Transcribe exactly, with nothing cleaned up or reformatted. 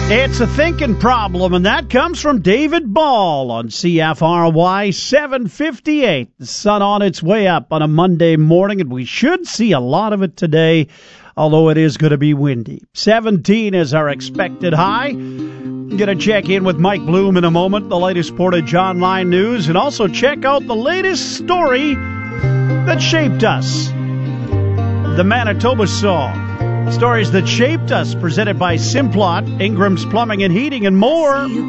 It's a thinking problem, and that comes from David Ball on C F R Y seven fifty-eight. The sun on its way up on a Monday morning, and we should see a lot of it today, although it is going to be windy. seventeen is our expected high. Going to check in with Mike Bloom in a moment, the latest Portage Online news, and also check out the latest story that shaped us, the Manitoba Song. Stories that shaped us, presented by Simplot, Ingram's Plumbing and Heating, and more.